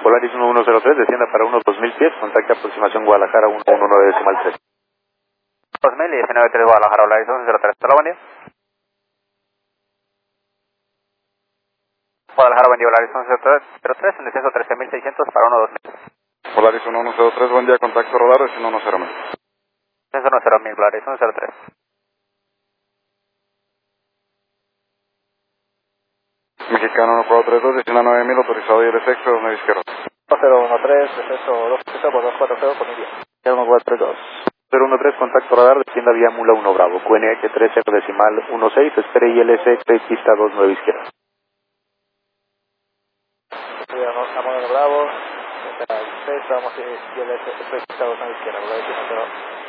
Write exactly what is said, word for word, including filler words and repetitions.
Polaris uno uno cero tres, descienda para uno dos mil pies, contacte aproximación Guadalajara uno uno nueve decimal tres. dos mil y diecinueve tres Guadalajara, Polaris once cero tres. Hasta luego, buen día. Guadalajara, buen día, Polaris once cero tres, en descenso trece mil seiscientos para uno dos mil. Polaris uno uno cero tres, buen día, contacto radar, desciendo uno cero mil. Descenso uno cero mil, Polaris once cero tres. Mexicano uno cuatro tres dos, descienda nueve mil, autorizado y eres extra, dos medio izquierdo. uno cero uno tres, descenso dos por dos cuatro cero con India. uno cuatro dos. cero uno tres, contacto radar, descienda vía Mula uno Bravo, Q N H tres cero decimal uno seis, espere I L S seis pista dos nueve izquierda. Estamos en Bravo, seis, vamos a I L S seis pista dos nueve izquierda, Polaris uno cero.